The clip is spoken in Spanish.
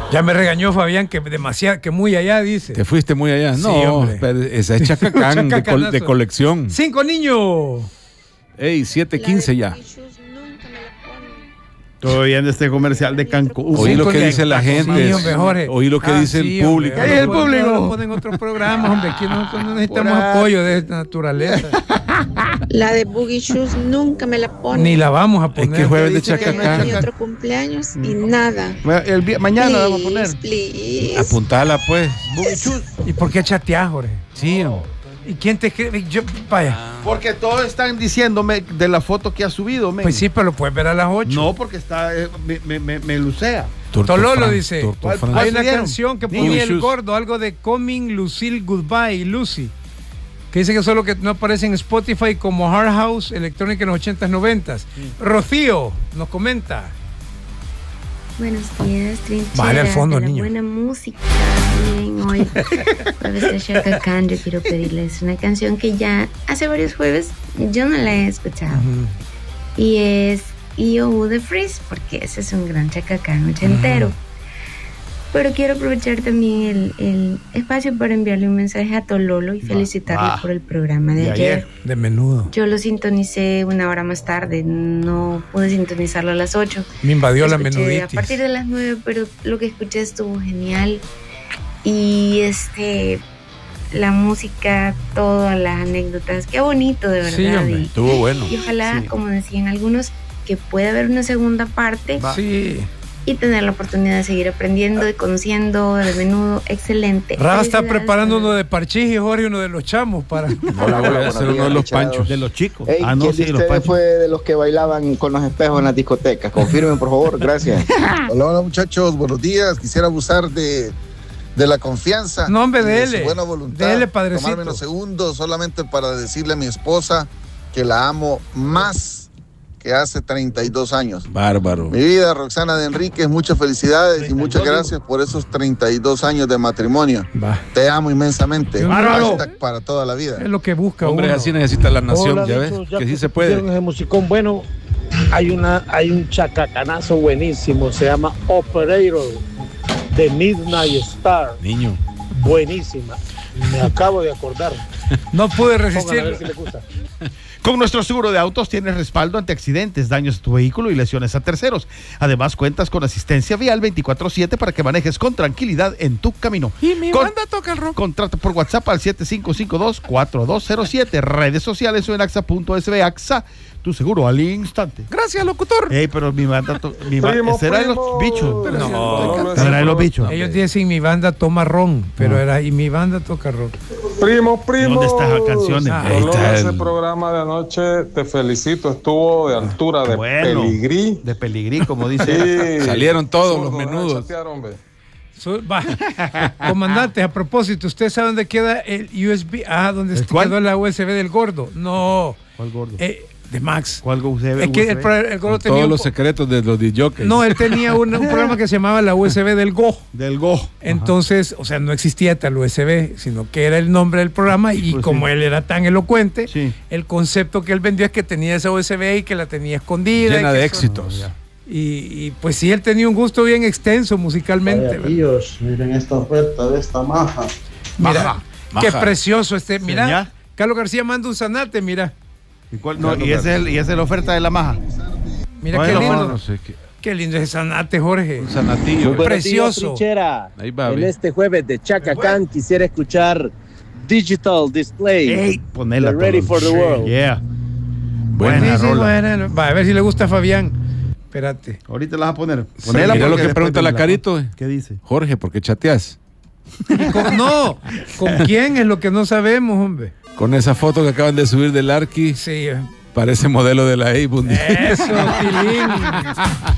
Ya me regañó Fabián que demasiado, que muy allá, dice. Te fuiste muy allá. Sí, No, hombre. pero esa es Chacacán de colección. 5 niños. Ey, 7:15 ya. Todavía en este comercial de Cancún. Oí lo que dice la gente. Sí, hombre, Jorge. Oí lo que dice sí, el público. hombre. ¿Qué dice el público? No lo ponen otros programas, hombre. Aquí nosotros no necesitamos apoyo de esta naturaleza. La de Boogie Shoes nunca me la ponen. Ni la vamos a poner. Es que jueves de Dice que no Chacacán. es mi otro cumpleaños y nada. Mañana la vamos a Please, poner. please. Apuntala, pues. ¿Y por qué chateás, Jorge? Sí, hombre. ¿Y quién te escribe? Vaya. Porque todos están diciéndome de la foto que ha subido, men. Pues sí, pero lo puedes ver a las 8. No, porque está me lucea. Tololo dice, ¿Cuál hay una subieron? canción que Niños. ponía el gordo, algo de Coming, Lucille, Goodbye, Lucy, que dice que solo que no aparece en Spotify como Hard House, electrónica en los 80s, 90s. Rocío nos comenta. Buenos días, trincheras Bájale al fondo, de la niño. buena música. Bien, hoy jueves de Chacacán, yo quiero pedirles una canción que ya hace varios jueves yo no la he escuchado. Y es E.O.U. de Freeze, porque ese es un gran Chacacán ochentero. Pero quiero aprovechar también el espacio para enviarle un mensaje a Tololo y felicitarlo por el programa de ayer. De menudo. Yo lo sintonicé una hora más tarde, no pude sintonizarlo a las 8. Me invadió la Escuché menuditis. a partir de las 9, pero lo que escuché estuvo genial. Y la música, todas las anécdotas, qué bonito, de verdad. Sí, hombre, estuvo bueno. Y ojalá, Sí. como decían algunos, que pueda haber una segunda parte Sí. y tener la oportunidad de seguir aprendiendo y conociendo de menudo. Excelente. Rafa está Felicidades. preparando uno de Parchís y Jorge uno de los chamos para... Ahora voy a hacer uno de los panchos. De los chicos. Ey, No, ¿quién sí, de los ustedes panchos. fue de los que bailaban con los espejos en las discotecas? Confirmen, por favor, gracias. Hola muchachos, buenos días. Quisiera abusar de la confianza. No, hombre, y de dele. su buena voluntad. Dele, padrecito. Tomarme unos segundos solamente para decirle a mi esposa que la amo más que hace 32 años. Bárbaro. Mi vida, Roxana de Enríquez, muchas felicidades y muchas gracias por esos 32 años de matrimonio. Va. Te amo inmensamente. Bárbaro. Hashtag para toda la vida. Es lo que busca Hombre, uno. así necesita la nación, Hola, ya ves, bichos, ya que sí se puede. pusieron ese musicón bueno. Hay un chacacanazo buenísimo, se llama Operator de Midnight Star. Niño. Buenísima. Me acabo de acordar. No pude Pónganla a resistir. ver si les gusta. Con nuestro seguro de autos tienes respaldo ante accidentes, daños a tu vehículo y lesiones a terceros. Además, cuentas con asistencia vial 24/7 para que manejes con tranquilidad en tu camino. Y mi Con- banda toca el rock. Contrata por WhatsApp al 7552-4207, redes sociales o en axa.sb. AXA, tu seguro al instante. Gracias, locutor. Pero mi banda, será de los bichos. No, Será de los bichos. ellos dicen mi banda toma ron, pero era y mi banda toca rock. Primo. ¿Dónde está la canción? Ahí Dolor, está ese el- programa de anoche, te felicito, estuvo de altura, de Bueno. peligrí. De peligrí, como dice. Sí. Salieron todos Zurdo, los deja de menudos. chatear, hombre. Comandante, a propósito, ¿usted sabe dónde queda el USB? Donde ¿El cuál? quedó la USB del gordo. No, ¿Cuál gordo? de Max. ¿Cuál USB? Es que el gordo Con tenía todos un los secretos de los DJs. No, él tenía un programa que se llamaba la USB del Go. Del Go. Entonces, o sea, no existía tal USB, sino que era el nombre del programa y Pues como sí. él era tan elocuente, Sí. el concepto que él vendió es que tenía esa USB y que la tenía escondida. Llena y que de eso- éxitos. Y pues sí, él tenía un gusto bien extenso musicalmente. Vaya, tíos, miren esta oferta de esta maja. Mira, qué Maja. precioso mira, Señal. Carlos García manda un zanate, mira. ¿Y cuál? No, y esa es la oferta de la maja. Mira No, qué no, lindo. No sé qué. Qué lindo ese zanate, Jorge. Un sanatillo. Muy precioso. Ahí va, En ve. este jueves de Chacacán quisiera escuchar Digital Display. Ey, ponela. The Ready for the World. Yeah. Buena Sí, sí, rola. buena. Va, a ver si le gusta a Fabián. Espérate. Ahorita la vas a poner. Sí, mira lo porque que después pregunta de la Carito. ¿Qué dice? Jorge, ¿por qué chateas? No, ¿con quién es lo que no sabemos, hombre? Con esa foto que acaban de subir del Arqui, Sí. parece modelo de la A-Bundy. Eso, Tilín.